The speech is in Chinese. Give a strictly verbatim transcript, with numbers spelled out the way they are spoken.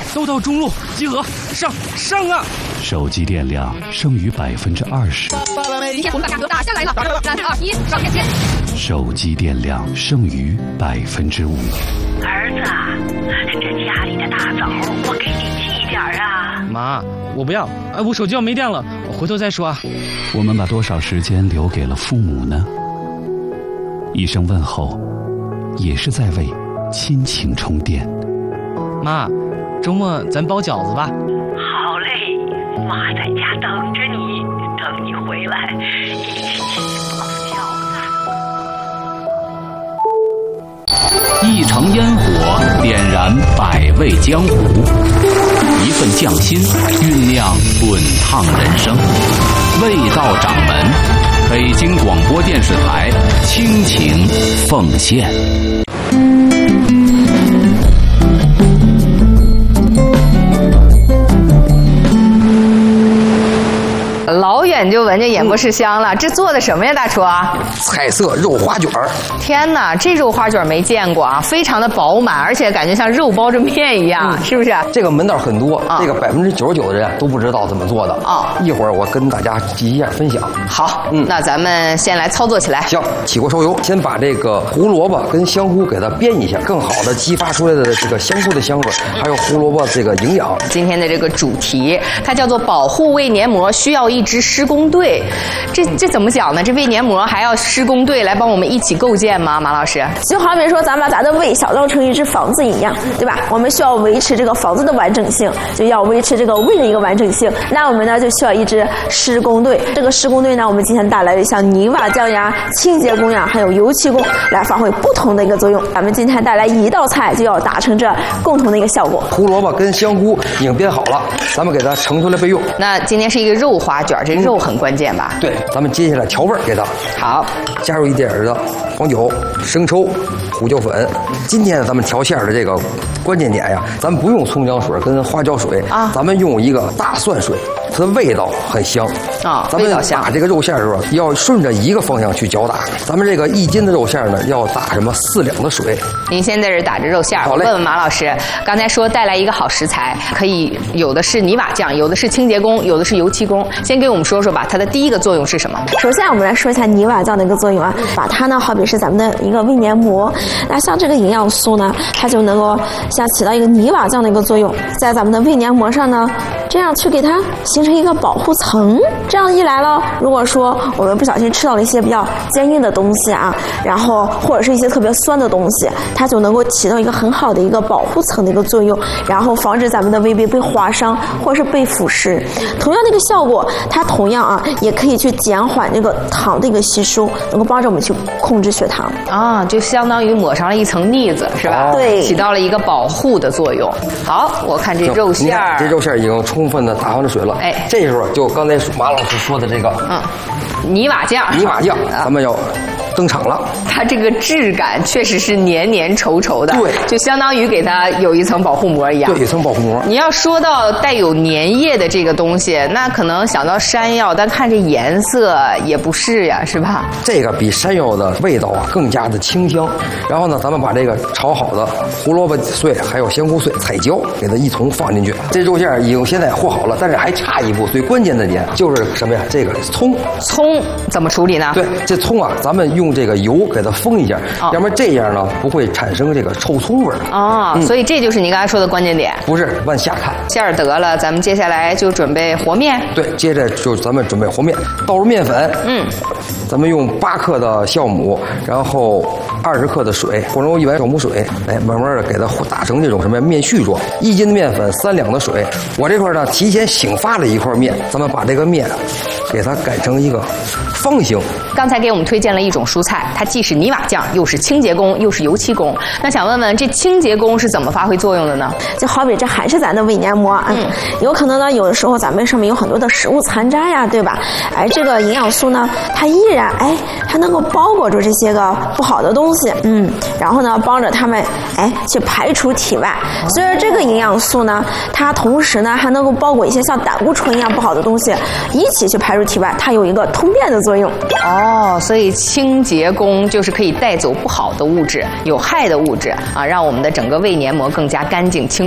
都到中路集合，上上啊！ 手机电量剩余百分之二十。 今天我们把价格打下来了，三二一，上天线。 手机电量剩余百分之五。 儿子，这家里的大枣我给你寄点啊。 妈，我不要，哎，我手机要没电了，我回头再说啊。 我们把多少时间留给了父母呢？一声问候，也是在为亲情充电。 妈，周末咱包饺子吧。 好嘞，妈在家等着你，等你回来一起包饺子。一城烟火点燃百味江湖，一份匠心酝酿滚烫人生。味道掌门，北京广播电视台倾情奉献。 老远就闻着眼不是香了，这做的什么呀，大厨？ 彩色肉花卷儿。 天哪，这肉花卷没见过啊，非常的饱满，而且感觉像肉包着面一样，嗯、是不是？ 这个门道很多，啊、这个百分之九十九的人都不知道怎么做的啊。一会儿我跟大家一一分享。 好，嗯，那咱们先来操作起来。 行，起锅烧油，先把这个胡萝卜跟香菇给它煸一下，更好的激发出来的这个香菇的香味，还有胡萝卜这个营养。 今天的这个主题，它叫做保护胃黏膜需要一支施工队，这这怎么讲呢？这胃黏膜还要施工队来帮我们一起构建吗？马老师， 就好比说咱把咱的胃想象成一只房子一样，对吧？我们需要维持这个房子的完整性，就要维持这个胃的一个完整性。那我们呢就需要一支施工队。这个施工队呢，我们今天带来的像泥瓦匠呀、清洁工呀，还有油漆工来发挥不同的一个作用。咱们今天带来一道菜，就要达成这共同的一个效果。 胡萝卜跟香菇已经煸好了，咱们给它盛出来备用。 那今天是一个肉花卷，这肉很关键吧？ 对，咱们接下来调味儿给它。 好， 加入一点儿的黄酒、生抽、胡椒粉。今天咱们调馅儿的这个关键点呀，咱们不用葱姜水跟花椒水啊，咱们用一个大蒜水，它的味道很香啊。 咱们打这个肉馅的时候，要顺着一个方向去搅打。咱们这个一斤的肉馅呢，要打什么四两的水。 您先在这打着肉馅，我问问马老师，刚才说带来一个好食材，可以有的是泥瓦匠，有的是清洁工，有的是油漆工，先给我们说说吧，它的第一个作用是什么？ 首先我们来说一下泥瓦匠的一个作用啊，把它呢好比是咱们的一个胃黏膜，那像这个营养素呢，它就能够像起到一个泥瓦匠的一个作用，在咱们的胃黏膜上呢，这样去给它形成一个保护层。这样一来了，如果说我们不小心吃到了一些比较坚硬的东西啊，然后或者是一些特别酸的东西，它就能够起到一个很好的一个保护层的一个作用，然后防止咱们的胃壁被划伤或是被腐蚀。同样的一个效果，它同样啊也可以去减缓这个糖的一个吸收，能够帮着我们去控制血糖啊，就相当于抹上了一层腻子，是吧？ 对， 起到了一个保护的作用。好，我看这肉馅儿， 这肉馅已经充分的打完了水了。哎，这时候就刚才马老师说的这个， 嗯，泥瓦匠， 泥瓦匠，咱们要登场了。 它这个质感确实是黏黏稠稠的， 对， 就相当于给它有一层保护膜一样。 对，一层保护膜。 你要说到带有粘液的这个东西，那可能想到山药，但看这颜色也不是呀，是吧？ 这个比山药的味道啊更加的清香。然后呢，咱们把这个炒好的胡萝卜碎还有香菇碎、彩椒给它一同放进去。这肉馅已经现在和好了，但是还差一步，最关键的点就是什么呀？这个葱。 葱怎么处理呢？ 对，这葱啊，咱们用这个油给它封一下，哦、要不然这样呢不会产生这个臭葱味儿。 哦、嗯，所以这就是你刚才说的关键点。 不是，往下看。 馅儿得了，咱们接下来就准备和面。 对，接着就咱们准备和面，倒入面粉。嗯，咱们用八克的酵母，然后二十克的水，或者一碗酵母水，哎，慢慢的给它打成这种什么面絮状。一斤的面粉，三两的水。我这块呢，提前醒发了一块面，咱们把这个面给它改成一个方形。 刚才给我们推荐了一种蔬菜，它既是泥瓦匠，又是清洁工，又是油漆工。那想问问，这清洁工是怎么发挥作用的呢？ 就好比这还是咱的胃黏膜，嗯，有可能呢，有的时候咱们上面有很多的食物残渣呀，对吧？哎，这个营养素呢，它依然哎，它能够包裹住这些个不好的东西，嗯，然后呢，帮着它们哎去排除体外。所以说这个营养素呢，它同时呢还能够包裹一些像胆固醇一样不好的东西，一起去排除体外，它有一个通便的作用。 哦，所以清洁工就是可以带走不好的物质、有害的物质啊，让我们的整个胃黏膜更加干净清。